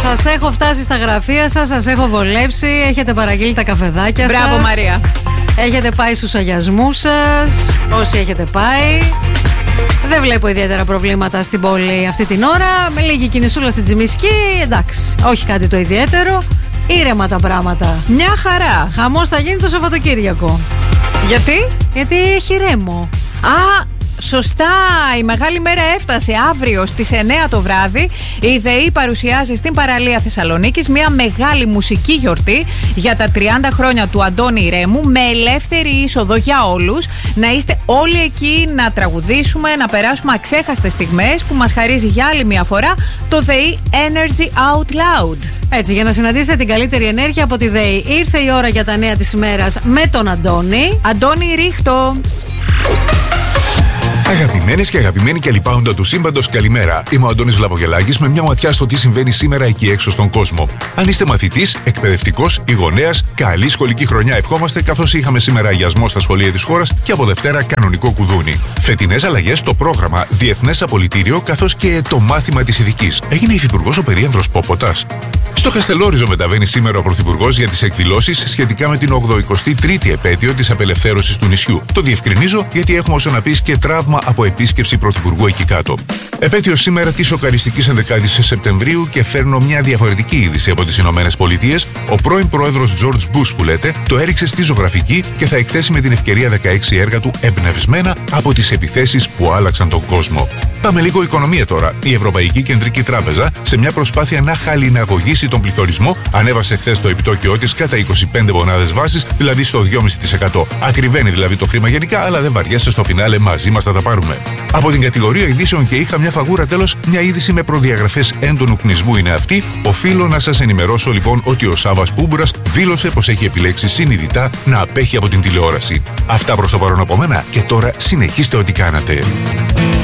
Σας έχω φτάσει στα γραφεία σας έχω βολέψει. Έχετε παραγγείλει τα καφεδάκια σας. Μπράβο, Μαρία. Έχετε πάει στους αγιασμούς σας. Όσοι έχετε πάει. Δεν βλέπω ιδιαίτερα προβλήματα στην πόλη αυτή την ώρα. Με λίγη κινησούλα στην Τσιμισκή. Εντάξει, όχι κάτι το ιδιαίτερο. Ήρεμα τα πράγματα. Μια χαρά. Χαμός θα γίνει το Σαββατοκύριακο. Γιατί έχει ρέμο. Σωστά, η μεγάλη μέρα έφτασε. Αύριο στις 9 το βράδυ η ΔΕΗ παρουσιάζει στην παραλία Θεσσαλονίκης μια μεγάλη μουσική γιορτή για τα 30 χρόνια του Αντώνη Ρέμου, με ελεύθερη είσοδο για όλους. Να είστε όλοι εκεί, να τραγουδήσουμε, να περάσουμε αξέχαστες στιγμές που μας χαρίζει για άλλη μια φορά το ΔΕΗ Energy Out Loud. Έτσι, για να συναντήσετε την καλύτερη ενέργεια από τη ΔΕΗ. Ήρθε η ώρα για τα νέα της ημέρας με τον Αντώνη. Αντώνη, ρίχτω. Αγαπημένες και αγαπημένοι και λοιπάοντα του σύμπαντος, καλημέρα. Είμαι ο Αντώνης Βλαβογελάκης με μια ματιά στο τι συμβαίνει σήμερα εκεί έξω στον κόσμο. Αν είστε μαθητής, εκπαιδευτικός ή γονέας, καλή σχολική χρονιά ευχόμαστε, καθώς είχαμε σήμερα αγιασμό στα σχολεία της χώρας και από Δευτέρα κανονικό κουδούνι. Φετινές αλλαγές στο πρόγραμμα Διεθνές Απολυτήριο, καθώς και το μάθημα της ηθικής. Έγινε υφυπουργός ο περίανδρος Πόποτας. Στο Χαστελόριζο μεταβαίνει σήμερα ο Πρωθυπουργός για τις εκδηλώσεις σχετικά με την 83η επέτειο της απελευθέρωσης του νησιού. Το διευκρινίζω γιατί έχουμε όσο να πεις και τραύμα από επίσκεψη Πρωθυπουργού εκεί κάτω. Επέτειος σήμερα της σοκαριστικής 11ης Σεπτεμβρίου και φέρνω μια διαφορετική είδηση από τις Ηνωμένες Πολιτείες. Ο πρώην πρόεδρος George Bush, που λέτε, το έριξε στη ζωγραφική και θα εκθέσει με την ευκαιρία 16 έργα του εμπνευσμένα από τις επιθέσεις που άλλαξαν τον κόσμο. Πάμε λίγο οικονομία τώρα. Η Ευρωπαϊκή Κεντρική Τράπεζα, σε μια προσπάθεια να χαλιναγωγήσει τον πληθωρισμό, ανέβασε χθες το επιτόκιό της κατά 25 μονάδες βάσης, δηλαδή στο 2,5%. Ακριβένει δηλαδή το χρήμα γενικά, αλλά δεν βαριέσαι, στο φινάλε μαζί μας θα τα πάρουμε. Από την κατηγορία ειδήσεων και είχα μια φαγούρα, τέλος, μια είδηση με προδιαγραφές έντονου κνισμού είναι αυτή. Οφείλω να σας ενημερώσω λοιπόν ότι ο Σάββας Πούμπουρας δήλωσε πως έχει επιλέξει συνειδητά να απέχει από την τηλεόραση. Αυτά προς το παρόν από μένα και τώρα συνεχίστε ό,τι κάνατε.